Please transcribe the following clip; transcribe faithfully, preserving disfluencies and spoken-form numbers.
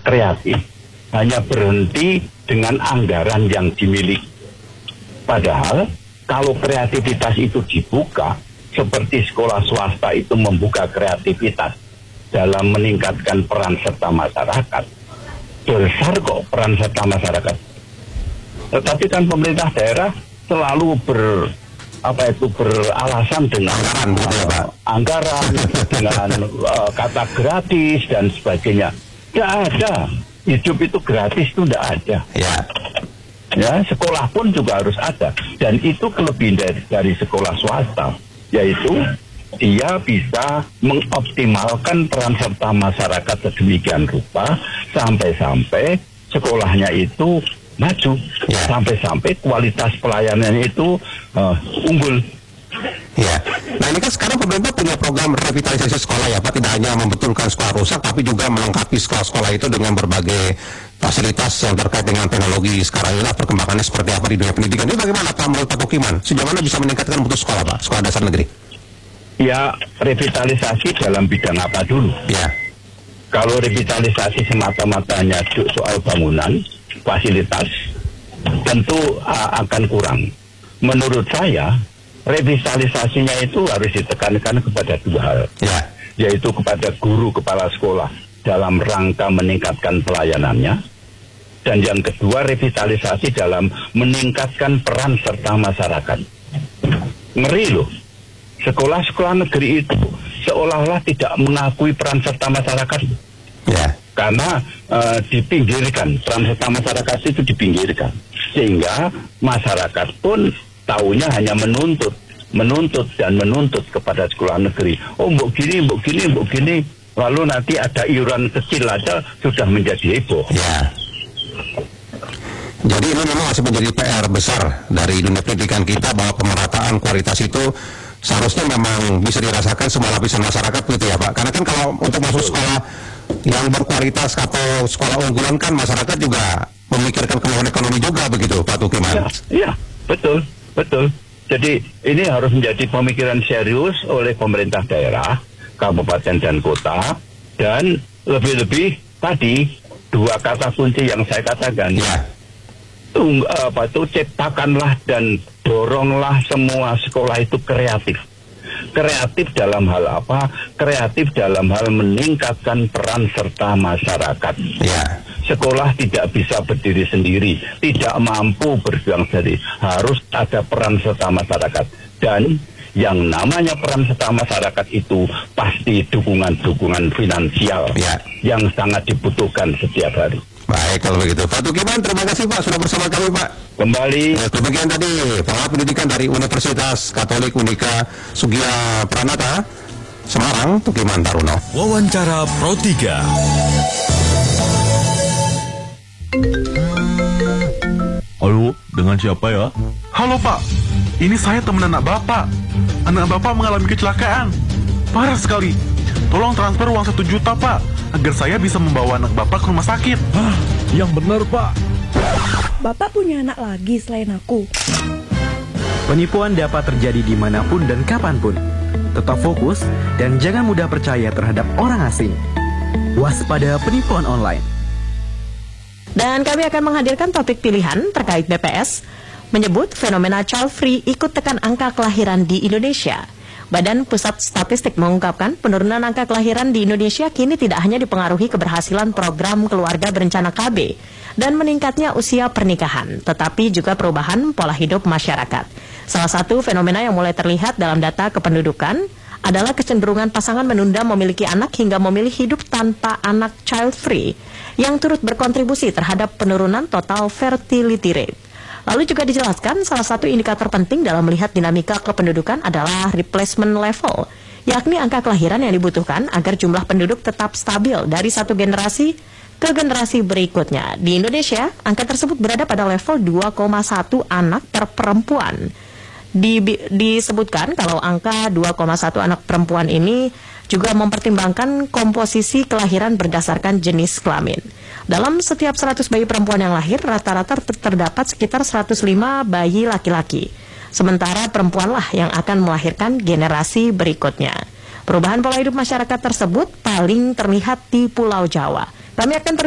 kreatif hanya berhenti dengan anggaran yang dimiliki. Padahal kalau kreativitas itu dibuka, seperti sekolah swasta itu membuka kreativitas dalam meningkatkan peran serta masyarakat, besar kok peran serta masyarakat. Tetapi kan pemerintah daerah selalu ber apa itu beralasan dengan anggaran, uh, anggaran dengan uh, kata gratis dan sebagainya. Tidak ada, hidup itu gratis itu tidak ada. Ya. Ya, sekolah pun juga harus ada, dan itu kelebihan dari, dari sekolah swasta, yaitu dia bisa mengoptimalkan peran serta masyarakat sedemikian rupa sampai-sampai sekolahnya itu maju, ya. Sampai-sampai kualitas pelayanannya itu uh, unggul. Ya, nah ini kan sekarang pemerintah punya program revitalisasi sekolah ya Pak, tidak hanya membetulkan sekolah rusak, tapi juga melengkapi sekolah-sekolah itu dengan berbagai fasilitas yang terkait dengan teknologi. Sekarang inilah perkembangannya seperti apa di dunia pendidikan. Ini bagaimana Pak menurut Pak Tukiman? Sejauh mana bisa meningkatkan mutu sekolah Pak, sekolah dasar negeri? Ya, revitalisasi dalam bidang apa dulu? Ya. Kalau revitalisasi semata-matanya soal bangunan, fasilitas, tentu uh, akan kurang. Menurut saya, revitalisasinya itu harus ditekankan kepada dua hal, ya. Yaitu kepada guru kepala sekolah dalam rangka meningkatkan pelayanannya, dan yang kedua revitalisasi dalam meningkatkan peran serta masyarakat. Ngeri loh, sekolah-sekolah negeri itu seolah-olah tidak mengakui peran serta masyarakat, ya. Karena uh, dipinggirkan, peran serta masyarakat itu dipinggirkan, sehingga masyarakat pun taunya hanya menuntut, menuntut dan menuntut kepada sekolah negeri. Oh, mbok gini, mbok gini, mbok gini. Lalu nanti ada iuran kecil aja sudah menjadi heboh. Ya. Jadi ini memang masih menjadi P R besar dari dunia pendidikan kita, bahwa pemerataan kualitas itu seharusnya memang bisa dirasakan semua lapisan masyarakat gitu ya Pak. Karena kan kalau untuk masuk sekolah yang berkualitas atau sekolah unggulan kan masyarakat juga memikirkan kemampuan ekonomi juga begitu Pak Tukiman. Iya, ya, betul. Betul. Jadi ini harus menjadi pemikiran serius oleh pemerintah daerah, kabupaten dan kota, dan lebih-lebih tadi dua kata kunci yang saya katakan. Ya. Tung, apa itu ciptakanlah dan doronglah semua sekolah itu kreatif. Kreatif dalam hal apa? Kreatif dalam hal meningkatkan peran serta masyarakat. Ya. Sekolah tidak bisa berdiri sendiri, tidak mampu berjuang sendiri, harus ada peran serta masyarakat. Dan yang namanya peran serta masyarakat itu pasti dukungan-dukungan finansial, ya, yang sangat dibutuhkan setiap hari. Baik, kalau begitu Pak Tukiman, terima kasih Pak sudah bersama kami Pak. Kembali. Ya, demikian tadi pengamat pendidikan dari Universitas Katolik Unika Sugia Pranata Semarang, Tukiman Taruno. Wawancara Pro tiga. Halo, dengan siapa ya? Halo Pak, ini saya teman anak Bapak. Anak Bapak mengalami kecelakaan. Parah sekali. Tolong transfer uang satu juta Pak, agar saya bisa membawa anak Bapak ke rumah sakit. Hah, yang benar Pak. Bapak punya anak lagi selain aku. Penipuan dapat terjadi dimanapun dan kapanpun. Tetap fokus dan jangan mudah percaya terhadap orang asing. Waspada penipuan online. Dan kami akan menghadirkan topik pilihan terkait B P S, menyebut fenomena child free ikut tekan angka kelahiran di Indonesia. Badan Pusat Statistik mengungkapkan penurunan angka kelahiran di Indonesia kini tidak hanya dipengaruhi keberhasilan program keluarga berencana K B dan meningkatnya usia pernikahan, tetapi juga perubahan pola hidup masyarakat. Salah satu fenomena yang mulai terlihat dalam data kependudukan adalah kecenderungan pasangan menunda memiliki anak hingga memilih hidup tanpa anak child free, yang turut berkontribusi terhadap penurunan total fertility rate. Lalu juga dijelaskan salah satu indikator penting dalam melihat dinamika kependudukan adalah replacement level, yakni angka kelahiran yang dibutuhkan agar jumlah penduduk tetap stabil dari satu generasi ke generasi berikutnya. Di Indonesia, angka tersebut berada pada level dua koma satu anak per perempuan. Di, disebutkan kalau angka dua koma satu anak perempuan ini juga mempertimbangkan komposisi kelahiran berdasarkan jenis kelamin. Dalam setiap seratus bayi perempuan yang lahir, rata-rata terdapat sekitar seratus lima bayi laki-laki. Sementara perempuanlah yang akan melahirkan generasi berikutnya. Perubahan pola hidup masyarakat tersebut paling terlihat di Pulau Jawa. Kami akan